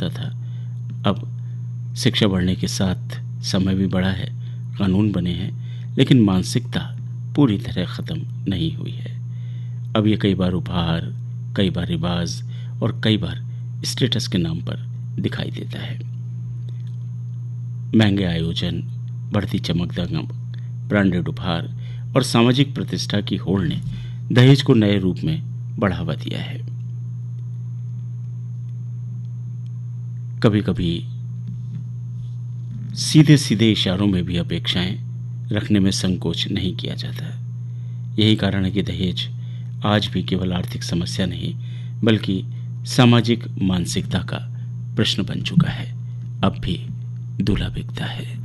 होता था। अब शिक्षा बढ़ने के साथ समय भी बढ़ा है, कानून बने हैं, लेकिन मानसिकता पूरी तरह ख़त्म नहीं हुई है। अब ये कई बार उपहार, कई बार रिवाज और कई बार स्टेटस के नाम पर दिखाई देता है। महंगे आयोजन, बढ़ती चमकदम, ब्रांडेड उपहार और सामाजिक प्रतिष्ठा की होड़ ने दहेज को नए रूप में बढ़ावा दिया है। कभी कभी सीधे सीधे इशारों में भी अपेक्षाएं रखने में संकोच नहीं किया जाता। यही कारण है कि दहेज आज भी केवल आर्थिक समस्या नहीं, बल्कि सामाजिक मानसिकता का प्रश्न बन चुका है। अब भी दूल्हा बिकता है।